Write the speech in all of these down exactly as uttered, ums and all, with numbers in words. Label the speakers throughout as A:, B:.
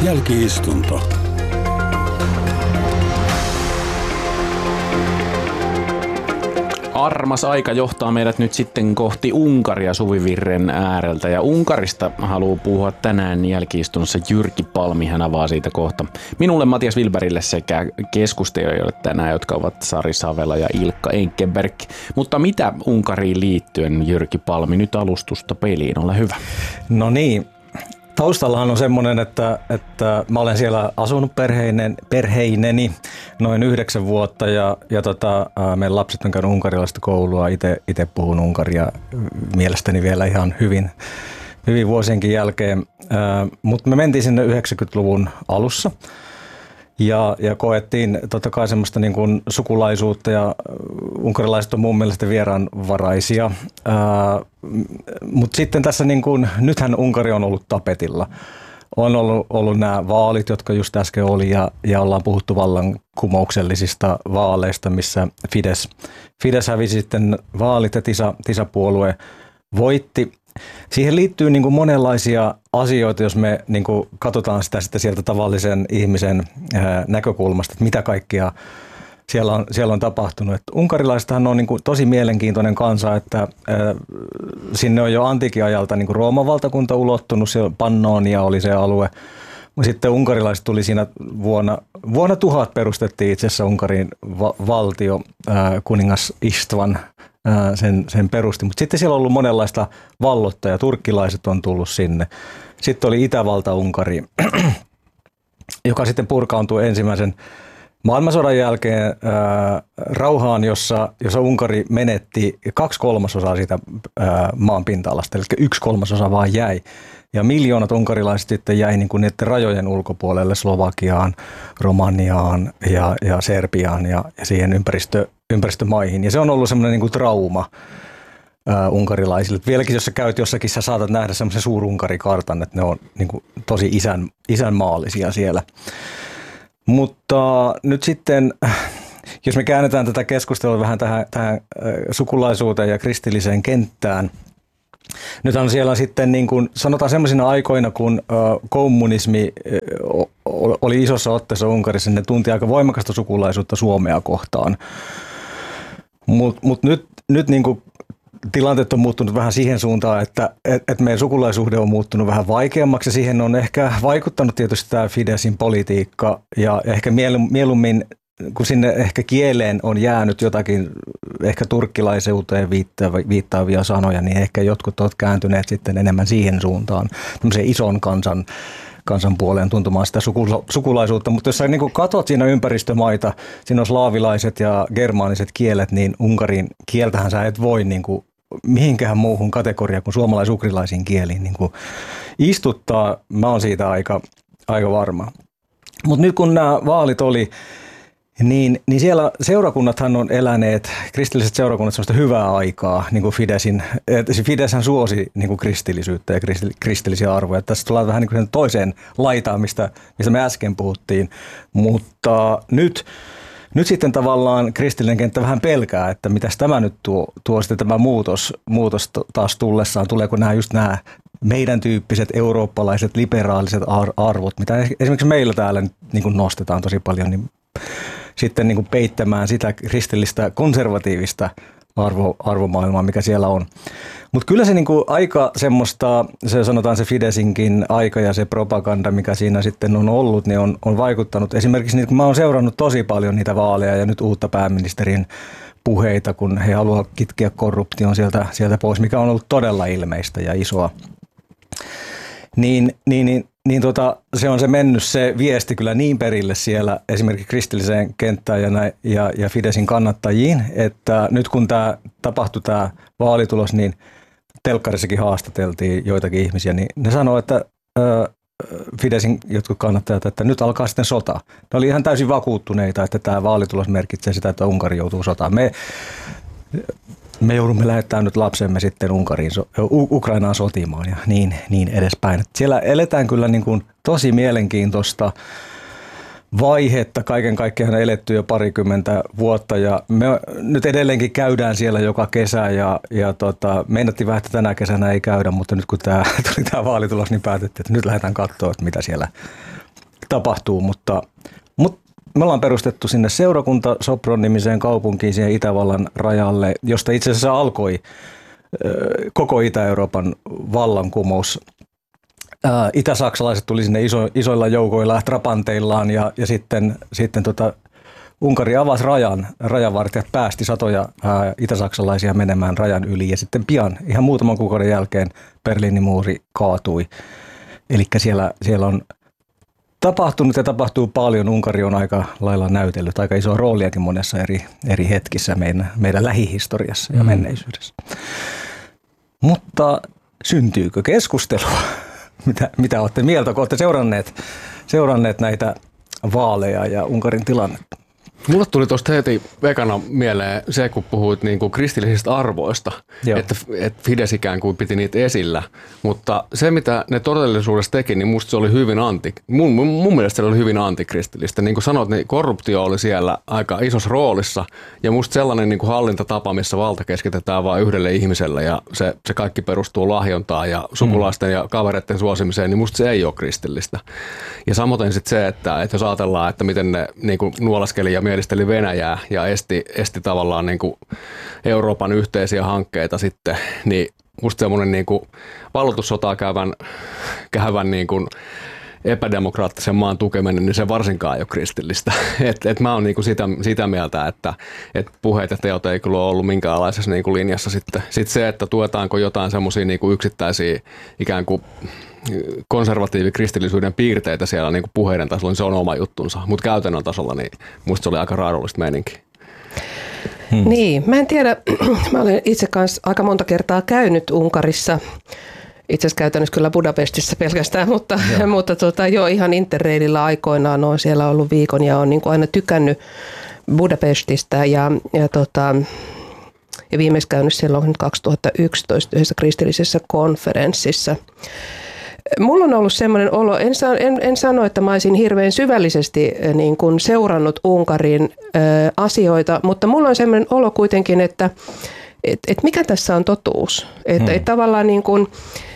A: Jälki-istunto.
B: Armas aika johtaa meidät nyt sitten kohti Unkaria Suvivirren ääreltä, ja Unkarista haluaa puhua tänään jälki-istunnossa Jyrki Palmi. Hän avaa siitä kohta minulle, Matias Wilbergille sekä keskustelijoille tänään, jotka ovat Sari Savela ja Ilkka Enkenberg. Mutta mitä Unkariin liittyen, Jyrki Palmi, nyt alustusta peliin, ole hyvä.
C: No niin. Taustallahan on semmoinen, että, että mä olen siellä asunut perheinen, perheineni noin yhdeksän vuotta ja, ja tota, meidän lapset on käynyt unkarilaista koulua. Itse puhun unkaria mielestäni vielä ihan hyvin, hyvin vuosienkin jälkeen, mutta me mentiin sinne yhdeksänkymmentäluvun alussa. Ja, ja koettiin totta kai semmoista niin kuin sukulaisuutta, ja unkarilaiset on mun mielestä vieraanvaraisia. Mutta sitten tässä, niin kuin, nythän Unkari on ollut tapetilla. On ollut, ollut nämä vaalit, jotka just äsken oli, ja, ja ollaan puhuttu vallankumouksellisista vaaleista, missä Fidesz, Fidesz hävisi sitten vaalit ja TISA, TISA-puolue voitti. Siihen liittyy niin kuin monenlaisia asioita, jos me niin kuin katsotaan sitä sitten sieltä tavallisen ihmisen näkökulmasta, että mitä kaikkea siellä on, siellä on tapahtunut. Että unkarilaistahan on niin kuin tosi mielenkiintoinen kansa, että sinne on jo antiikin ajalta niin kuin Rooman valtakunta ulottunut, siellä Pannonia oli se alue. Sitten unkarilaiset tuli siinä vuonna, vuonna tuhat perustettiin itse asiassa Unkarin va- valtio, ää, kuningas Istvan sen, sen perusti. Mutta sitten siellä on ollut monenlaista vallottajaa, turkkilaiset on tullut sinne. Sitten oli Itävalta-Unkari, joka sitten purkaantui ensimmäisen maailmansodan jälkeen ää, rauhaan, jossa, jossa Unkari menetti kaksi kolmasosaa siitä ää, maan pinta-alasta, eli yksi kolmasosa vaan jäi. Ja miljoonat unkarilaiset sitten jäi niin kuin niiden rajojen ulkopuolelle Slovakiaan, Romaniaan ja, ja Serbiaan ja, ja siihen ympäristö, ympäristömaihin. Ja se on ollut semmoinen niin kuin trauma ää, unkarilaisille. Vieläkin jos sä käyt jossakin, sä saatat nähdä semmoisen suur-Unkari-kartan, että ne on niin kuin tosi isän, isänmaallisia siellä. Mutta nyt sitten, jos me käännetään tätä keskustelua vähän tähän, tähän sukulaisuuteen ja kristilliseen kenttään, nythän siellä sitten niin kuin sanotaan semmoisina aikoina, kun kommunismi oli isossa otteessa Unkarissa, ne tunti aika voimakasta sukulaisuutta Suomea kohtaan. Mutta mut nyt, nyt niin kuin tilanteet on muuttunut vähän siihen suuntaan, että et, et meidän sukulaisuhde on muuttunut vähän vaikeammaksi. Siihen on ehkä vaikuttanut tietysti tämä Fideszin politiikka ja ehkä mieluummin, kun sinne ehkä kieleen on jäänyt jotakin ehkä turkkilaiseuteen viittaavia sanoja, niin ehkä jotkut ovat kääntyneet sitten enemmän siihen suuntaan, tämmöisen ison kansan, kansan puoleen tuntumaan sitä sukulaisuutta. Mutta jos sä niin katsot siinä ympäristömaita, siinä on slaavilaiset ja germaaniset kielet, niin Unkarin kieltähän sä et voi niin kuin mihinkään muuhun kategoriaan kuin suomalais-ukrilaisiin kieliin niin kuin istuttaa. Mä oon siitä aika, aika varma. Mutta nyt kun nämä vaalit oli, Niin, niin siellä seurakunnathan on eläneet, kristilliset seurakunnat, sellaista hyvää aikaa, niin kuin Fideszin, Fideszhän suosi niin kuin kristillisyyttä ja kristillisiä arvoja. Tässä tullaan vähän niin kuin toiseen laitaan, mistä, mistä me äsken puhuttiin, mutta nyt, nyt sitten tavallaan kristillinen kenttä vähän pelkää, että mitäs tämä nyt tuo, tuo sitten tämä muutos, muutos taas tullessaan, tuleeko nämä just nämä meidän tyyppiset eurooppalaiset liberaaliset arvot, mitä esimerkiksi meillä täällä niin kuin nostetaan tosi paljon, niin sitten niin kuin peittämään sitä kristillistä konservatiivista arvo, arvomaailmaa, mikä siellä on. Mutta kyllä se niin kuin aika semmoista, se sanotaan se Fideszinkin aika ja se propaganda, mikä siinä sitten on ollut, niin on, on vaikuttanut. Esimerkiksi niin, kun mä oon seurannut tosi paljon niitä vaaleja ja nyt uutta pääministerin puheita, kun he haluavat kitkeä korruption sieltä, sieltä pois, mikä on ollut todella ilmeistä ja isoa. Niin, niin, niin Niin tota, se on se mennyt se viesti kyllä niin perille siellä esimerkiksi kristilliseen kenttään ja, näin, ja, ja Fideszin kannattajiin, että nyt kun tämä tapahtui tämä vaalitulos, niin telkkarissakin haastateltiin joitakin ihmisiä, niin ne sanoo, että ö, Fideszin jotkut kannattajat, että nyt alkaa sitten sota. Ne oli ihan täysin vakuuttuneita, että tämä vaalitulos merkitsee sitä, että Unkari joutuu sotaan. Me, me joudumme lähettämään nyt lapsemme sitten Unkariin, Ukrainaan sotimaan ja niin, niin edespäin. Siellä eletään kyllä niin kuin tosi mielenkiintoista vaihetta, kaiken kaikkiaan eletty jo parikymmentä vuotta ja me nyt edelleenkin käydään siellä joka kesä ja, ja tota, meinattiin vähän, että tänä kesänä ei käydä, mutta nyt kun tämä tuli tämä vaalitulos, niin päätettiin, että nyt lähdetään katsoa, että mitä siellä, tapahtuu, mutta, mutta me ollaan perustettu sinne seurakunta Sopron-nimiseen kaupunkiin siihen Itävallan rajalle, josta itse asiassa alkoi koko Itä-Euroopan vallankumous. Itä-saksalaiset tuli sinne iso, isoilla joukoilla, trapanteillaan ja, ja sitten, sitten tota, Unkari avasi rajan, rajavartijat päästi satoja ää, itä-saksalaisia menemään rajan yli ja sitten pian, ihan muutaman kuukauden jälkeen Berliinin muuri kaatui. Eli siellä, siellä on tapahtunut ja tapahtuu paljon. Unkari on aika lailla näytellyt aika isoa rooliakin monessa eri, eri hetkissä meidän, meidän lähihistoriassa ja mm. menneisyydessä. Mutta syntyykö keskustelua? Mitä, mitä olette mieltä, kun olette seuranneet, seuranneet näitä vaaleja ja Unkarin tilannetta?
A: Mulle tuli tuosta heti ekana mieleen se, kun puhuit niin kuin kristillisistä arvoista, että, että Fides ikään kuin piti niitä esillä, mutta se mitä ne todellisuudessa teki, niin musta se oli hyvin anti, mun, mun mielestä se oli hyvin antikristillistä. Niin kuin sanoit, niin korruptio oli siellä aika isossa roolissa ja musta sellainen niin kuin hallintatapa, missä valta keskitetään vain yhdelle ihmiselle ja se, se kaikki perustuu lahjontaan ja sukulaisten mm. ja kavereiden suosimiseen, niin musta se ei ole kristillistä. Ja samoin sitten se, että, että jos ajatellaan, että miten ne niin kuin nuolaskeli ja mielisteli Venäjää ja esti, esti tavallaan niin kuin Euroopan yhteisiä hankkeita sitten, niin musta semmoinen niin kuin valloitussotaa käyvän, käyvän niin kuin epädemokraattisen maan tukeminen, niin se varsinkaan ei ole kristillistä. Et, et mä oon niinku sitä, sitä mieltä, että et puheet ja teot ei kyllä ole ollut minkäänlaisessa niinku linjassa sitten. Sitten se, että tuetaanko jotain semmoisia niinku yksittäisiä ikään kuin konservatiivikristillisyyden piirteitä siellä niinku puheiden tasolla, niin se on oma juttunsa. Mutta käytännön tasolla niin musta se oli aika raadollista meininkiä.
D: Hmm. Niin, mä en tiedä, mä olen itse kanssa aika monta kertaa käynyt Unkarissa. Itse asiassa käytännössä kyllä Budapestissa pelkästään, mutta, mutta tota, jo ihan Interraililla aikoinaan olen siellä ollut viikon ja olen niin kuin aina tykännyt Budapestista ja, ja, tota, ja viimeksi käynyt silloin kaksituhattayksitoista yhdessä kristillisessä konferenssissa. Mulla on ollut semmoinen olo, en, en, en sano, että mä olisin hirveän syvällisesti niin kuin seurannut Unkarin ä, asioita, mutta mulla on semmoinen olo kuitenkin, että et, et mikä tässä on totuus. Että hmm. et tavallaan niin kuin,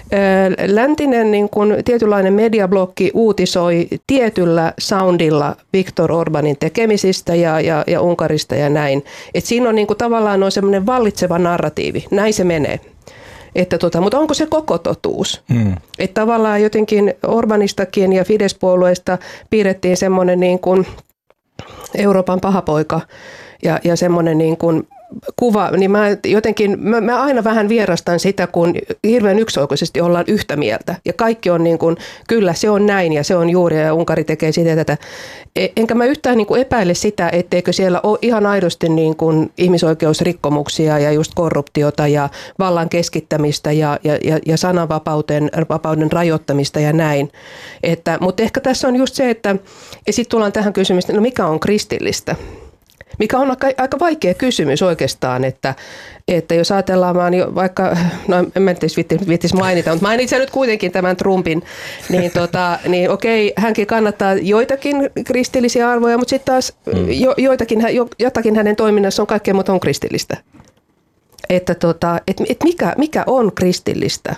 D: läntinen niin kuin tietynlainen mediablokki uutisoi tietyllä soundilla Viktor Orbanin tekemisistä ja, ja, ja Unkarista ja näin. Et siinä on niin kuin tavallaan on semmoinen vallitseva narratiivi. Näin se menee. Että tota, mutta onko se koko totuus? Hmm. Että tavallaan jotenkin Orbanistakin ja Fidesz-puolueesta piirrettiin semmoinen niin kuin Euroopan pahapoika ja, ja semmoinen niin kuin kuva, niin mä jotenkin, mä, mä aina vähän vierastan sitä, kun hirveän yksioikoisesti ollaan yhtä mieltä. Ja kaikki on niin kuin, kyllä se on näin ja se on juuri ja Unkari tekee sitä ja tätä. Enkä mä yhtään niin kuin epäile sitä, etteikö siellä ole ihan aidosti niin kuin ihmisoikeusrikkomuksia ja just korruptiota ja vallan keskittämistä ja, ja, ja, ja sananvapauden vapauden rajoittamista ja näin. Että, mutta ehkä tässä on just se, että ja sitten tullaan tähän kysymykseen, no mikä on kristillistä? Mikä on aika, aika vaikea kysymys oikeastaan, että, että jos ajatellaan vaan jo vaikka, no en mä nyt viittisi mainita, mutta mainitsen nyt kuitenkin tämän Trumpin, niin, tota, niin okei, hänkin kannattaa joitakin kristillisiä arvoja, mutta sitten taas jo, joitakin, jo, jotakin hänen toiminnassa on kaikkea muuta on kristillistä. Että tota, et, et mikä, mikä on kristillistä?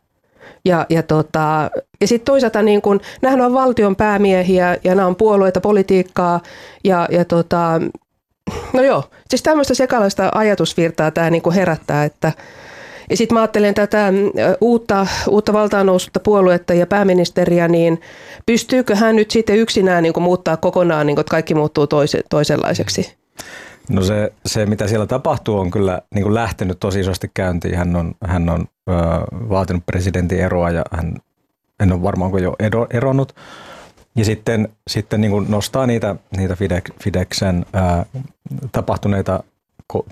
D: Ja, ja, tota, ja sitten toisaalta niin kun, nämähän on valtion päämiehiä ja nämä on puolueita, politiikkaa ja, ja tota, no joo, siis tämmöistä sekalaista ajatusvirtaa tämä niinku herättää, että ja sitten mä ajattelen tätä uutta, uutta valtaan noussutta puoluetta ja pääministeriä, niin pystyykö hän nyt sitten yksinään niinku muuttaa kokonaan, niinku, että kaikki muuttuu toise, toisenlaiseksi?
C: No se, se, mitä siellä tapahtuu, on kyllä niin kuin lähtenyt tosi isosti käyntiin. Hän on, hän on ö, vaatinut presidentin eroa ja hän en ole varmaanko jo eronnut. Ja sitten, sitten niin kuin nostaa niitä, niitä Fidexen ää, tapahtuneita ko-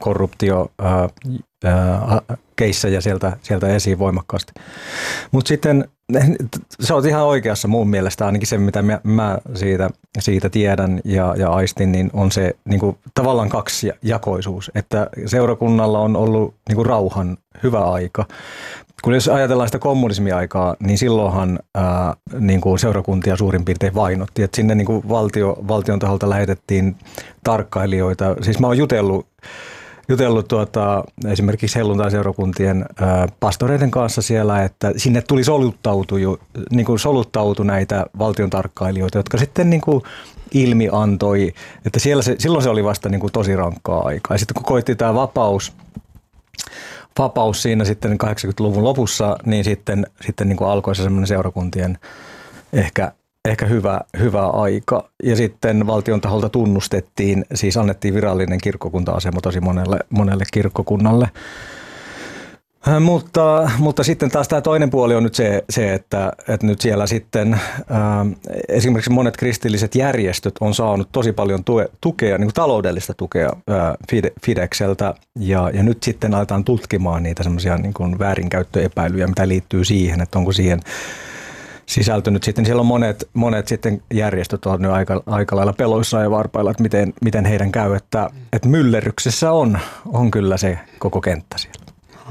C: korruptiokeissejä sieltä, sieltä esiin voimakkaasti. Mutta sitten se on ihan oikeassa mun mielestä, ainakin se mitä mä, mä siitä, siitä tiedän ja, ja aistin, niin on se niin kuin, tavallaan kaksijakoisuus, että seurakunnalla on ollut niin kuin rauhan hyvä aika. Kun jos ajatellaan sitä kommunismiaikaa, niin silloinhan ää, niin kuin seurakuntia suurin piirtein vainottiin. Että sinne niin kuin valtio, valtion taholta lähetettiin tarkkailijoita. Siis mä oon jutellut jutellut tuota, esimerkiksi helluntaiseurakuntien ää, pastoreiden kanssa siellä, että sinne tuli soluttautu, niin kuin soluttautu näitä valtiontarkkailijoita, jotka sitten niin kuin ilmi antoi, että siellä se, silloin se oli vasta niin kuin tosi rankkaa aikaa. Ja sitten kun koitti tämä vapaus, vapaus siinä sitten kahdeksankymmentäluvun lopussa, niin sitten, sitten niin kuin alkoi se semmoinen seurakuntien ehkä, ehkä hyvä, hyvä aika. Ja sitten valtion taholta tunnustettiin, siis annettiin virallinen kirkkokunta-asema tosi monelle, monelle kirkkokunnalle. Mutta, mutta sitten taas tämä toinen puoli on nyt se, se että, että nyt siellä sitten ää, esimerkiksi monet kristilliset järjestöt on saanut tosi paljon tue, tukea, niin kuin taloudellista tukea ää, Fide, Fidekseltä ja, ja nyt sitten aletaan tutkimaan niitä semmoisia niin kuin väärinkäyttöepäilyjä, mitä liittyy siihen, että onko siihen sisältynyt sitten. Siellä on monet, monet sitten järjestöt on nyt aika, aika lailla peloissaan ja varpailla, että miten, miten heidän käy, että, että myllerryksessä on, on kyllä se koko kenttä siellä.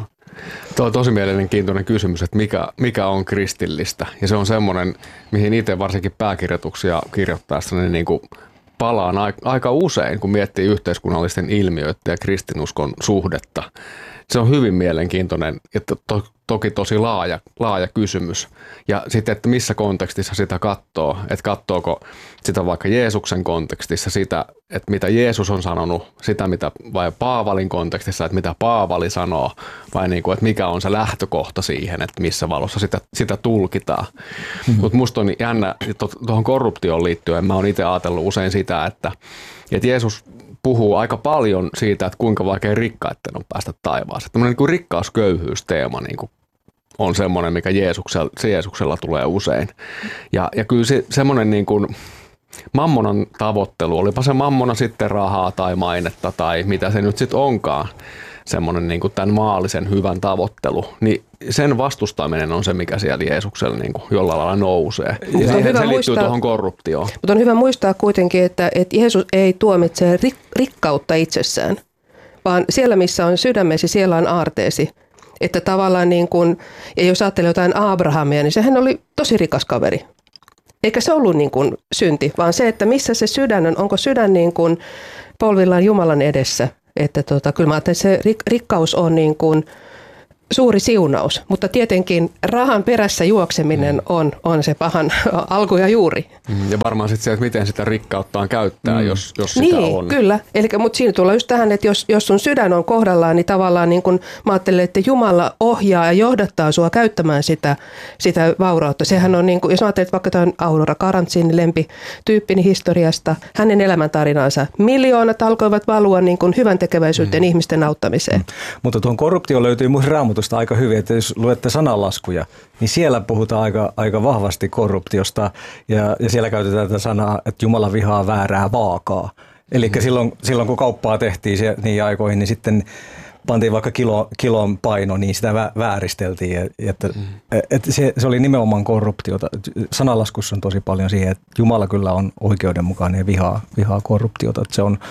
A: Tuo on tosi mielenkiintoinen kysymys, että mikä, mikä on kristillistä. Ja se on semmoinen, mihin itse varsinkin pääkirjoituksia kirjoittaessa niin, niin kuin palaan aika usein, kun miettii yhteiskunnallisten ilmiöiden ja kristinuskon suhdetta. Se on hyvin mielenkiintoinen ja to, to, toki tosi laaja, laaja kysymys. Ja sitten, että missä kontekstissa sitä katsoo. Että katsooko sitä vaikka Jeesuksen kontekstissa, sitä, että mitä Jeesus on sanonut, sitä mitä vai Paavalin kontekstissa, että mitä Paavali sanoo, vai niin kuin, että mikä on se lähtökohta siihen, että missä valossa sitä, sitä tulkitaan. Mm-hmm. Mutta musta on jännä, tuohon korruptioon liittyen, mä oon itse ajatellut usein sitä, että, että Jeesus puhuu aika paljon siitä, että kuinka vaikea rikkaiden on päästä taivaaseen. Tämmöinen niin kuin rikkausköyhyysteema niin kuin on semmoinen, mikä Jeesuksella, Jeesuksella tulee usein. Ja, ja kyllä se, semmoinen niin kuin mammonan tavoittelu, olipa se mammona sitten rahaa tai mainetta tai mitä se nyt sitten onkaan, semmoinen niin kuin tämän maallisen hyvän tavoittelu, niin sen vastustaminen on se, mikä siellä Jeesuksella niin kuin jollain lailla nousee. Ja siihen se liittyy muistaa, tuohon korruptioon.
D: Mutta on hyvä muistaa kuitenkin, että, että Jeesus ei tuomitse rik, rikkautta itsessään, vaan siellä, missä on sydämesi, siellä on aarteesi. Että tavallaan niin kuin, ja jos ajattelee jotain Abrahamia, niin sehän oli tosi rikas kaveri. Eikä se ollut niin kuin synti, vaan se, että missä se sydän on, onko sydän niin kuin polvillaan Jumalan edessä. Että tota, kyllä mä ajattelen, että se rik- rikkaus on niin kuin suuri siunaus, mutta tietenkin rahan perässä juokseminen mm. on, on se pahan alku ja juuri.
A: Mm, ja varmaan sitten se, että miten sitä rikkauttaan käyttää, mm. jos, jos sitä
D: niin,
A: on.
D: Kyllä, eli, mutta siinä tulee just tähän, että jos, jos sun sydän on kohdallaan, niin tavallaan niin kun mä ajattelen, että Jumala ohjaa ja johdattaa sua käyttämään sitä, sitä vaurautta. Sehän on niin kuin, jos mä ajattelen, että vaikka tämä on Aurora Karantsinin lempityyppini historiasta, hänen elämäntarinansa, miljoonat alkoivat valua niin kuin hyvän tekeväisyyteen mm. ihmisten auttamiseen. Mm.
C: Mutta tuon korruptio löytyy myös Raamatusta aika hyvin, että jos luette sananlaskuja, niin siellä puhutaan aika, aika vahvasti korruptiosta ja, ja siellä käytetään tätä sanaa, että Jumala vihaa väärää vaakaa. Eli mm. silloin, silloin kun kauppaa tehtiin niihin aikoihin, niin sitten pantiin vaikka kilo, kilon paino, niin sitä vääristeltiin. Että, mm. että se, se oli nimenomaan korruptiota. Sananlaskussa on tosi paljon siihen, että Jumala kyllä on oikeudenmukainen ja vihaa, vihaa korruptiota. Että se, on,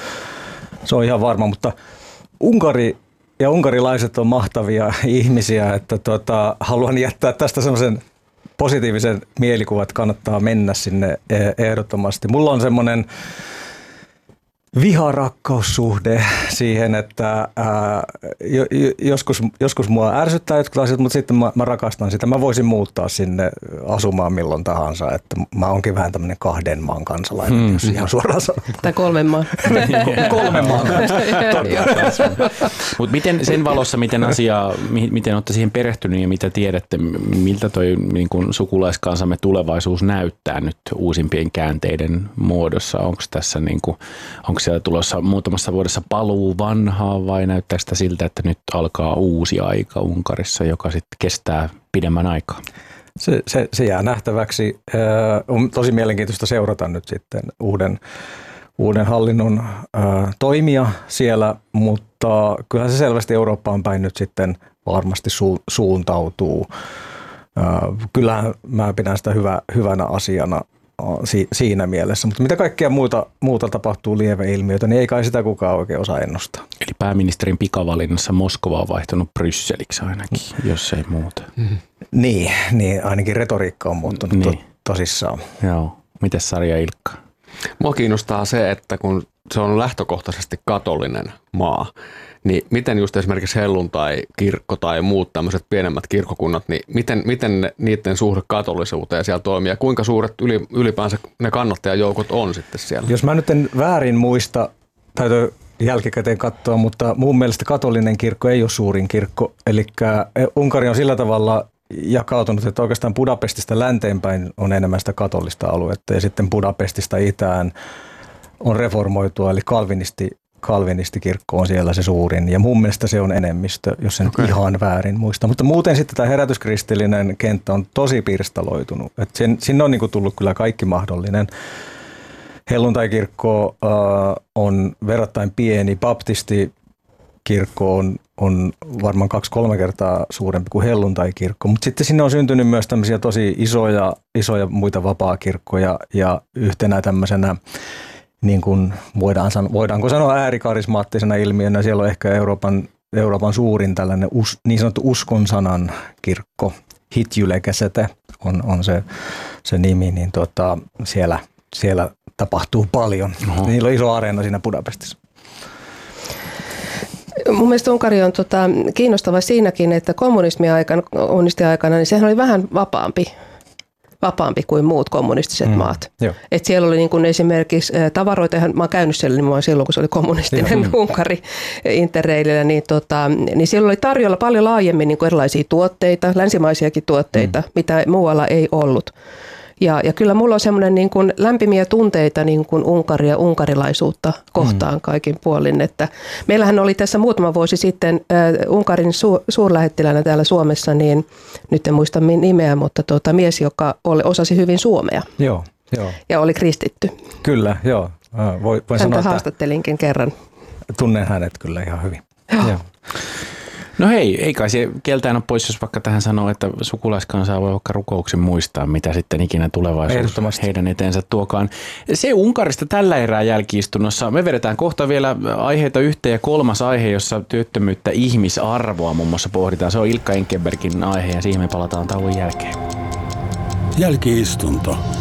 C: se on ihan varma, mutta Unkari ja unkarilaiset on mahtavia ihmisiä, että tota, haluan jättää tästä semmoisen positiivisen mielikuvan, että kannattaa mennä sinne ehdottomasti. Mulla on semmoinen viharakkaussuhde siihen, että ää, joskus, joskus mua ärsyttää jotkut asiat, mutta sitten mä, mä rakastan sitä. Mä voisin muuttaa sinne asumaan milloin tahansa, että mä oonkin vähän tämmöinen kahden maan kansalainen, hmm. jos ihan suoraan sanon.
D: Tai kolmen maan.
C: kolmen maan
B: Mutta miten sen valossa, miten asiaa, miten olette siihen perehtynyt ja mitä tiedätte, miltä toi niin kun sukulaiskansamme tulevaisuus näyttää nyt uusimpien käänteiden muodossa? Onko tässä niin kuin, onko siellä tulossa muutamassa vuodessa paluu vanhaa vai näyttääkö sitä siltä, että nyt alkaa uusi aika Unkarissa, joka sitten kestää pidemmän aikaa?
C: Se, se, se jää nähtäväksi. On tosi mielenkiintoista seurata nyt sitten uuden, uuden hallinnon toimia siellä, mutta kyllähän se selvästi Eurooppaan päin nyt sitten varmasti su, suuntautuu. Kyllähän mä pidän sitä hyvä, hyvänä asiana siinä mielessä, mutta mitä kaikkea muuta, muuta tapahtuu lieveilmiöitä, niin ei kai sitä kukaan oikein osaa ennustaa.
B: Eli pääministerin pikavalinnassa Moskova on vaihtunut Brysseliksi ainakin, jos ei muuta.
C: Mm. Niin, niin, ainakin retoriikka on muuttunut niin. to, tosissaan.
B: Joo. Mites Sari ja Ilkka?
A: Mua kiinnostaa se, että kun se on lähtökohtaisesti katolinen maa, niin miten just esimerkiksi helluntai-kirkko tai muut tämmöiset pienemmät kirkkokunnat, niin miten, miten ne, niiden suhde katolisuuteen siellä toimii ja kuinka suuret yli, ylipäänsä ne kannattajajoukot on sitten siellä?
C: Jos mä nyt en väärin muista, täytyy jälkikäteen katsoa, mutta mun mielestä katolinen kirkko ei ole suurin kirkko, eli Unkari on sillä tavalla jakautunut, että oikeastaan Budapestista länteenpäin on enemmän sitä katolista aluetta ja sitten Budapestista itään on reformoitua, eli kalvinisti, kalvinistikirkko on siellä se suurin ja mun mielestä se on enemmistö, jos en okay. ihan väärin muista. Mutta muuten sitten tämä herätyskristillinen kenttä on tosi pirstaloitunut, että sen, sinne on niin kuin tullut kyllä kaikki mahdollinen. Helluntai-kirkko äh, on verrattain pieni, baptistikirkko on, on varmaan kaksi-kolme kertaa suurempi kuin helluntai-kirkko, mutta sitten sinne on syntynyt myös tämmöisiä tosi isoja, isoja muita vapaakirkkoja ja yhtenä tämmöisenä, niin kuin voidaan sanoa, voidaanko sanoa äärikarismaattisena ilmiönä, siellä on ehkä Euroopan, Euroopan suurin tällainen us, niin sanottu uskonsanan kirkko, Hitjulekäsete on, on se, se nimi, niin tota, siellä, siellä tapahtuu paljon. Oho. Niillä on iso areena siinä Budapestissa.
D: Mun mielestä Unkari on tota, kiinnostava siinäkin, että kommunismiaikana, kommunistiaikana, niin sehän oli vähän vapaampi. vapaampi kuin muut kommunistiset mm, maat. Et siellä oli niin kuin esimerkiksi tavaroita, mä oon käynyt siellä niin silloin, kun se oli kommunistinen mm. Unkari Interrailillä, niin, tota, niin siellä oli tarjolla paljon laajemmin niin kuin erilaisia tuotteita, länsimaisiakin tuotteita, mm. mitä muualla ei ollut. Ja, ja kyllä mulla on semmoinen niin kuin lämpimiä tunteita niin kuin Unkaria, unkarilaisuutta kohtaan mm. kaikin puolin. Että meillähän oli tässä muutama vuosi sitten äh, Unkarin su, suurlähettilänä täällä Suomessa, niin nyt en muista nimeä, mutta tuota, mies, joka oli, osasi hyvin suomea.
C: Joo, joo.
D: Ja oli kristitty.
C: Kyllä, joo. Voi, voin
D: Häntä
C: sanoa,
D: haastattelinkin kerran.
C: Tunnen hänet kyllä ihan hyvin.
D: Joo.
C: Joo.
B: No hei, ei kai se keltään ole pois, jos vaikka tähän sanoo, että sukulaiskansaa voi vaikka rukouksen muistaa, mitä sitten ikinä tulevaisuus heidän eteensä tuokaan. Se Unkarista tällä erää jälki-istunnossa. Me vedetään kohta vielä aiheita yhteen ja kolmas aihe, jossa työttömyyttä ihmisarvoa muun muassa pohditaan. Se on Ilkka Enkenbergin aihe ja siihen me palataan tauon jälkeen.
E: Jälki-istunto.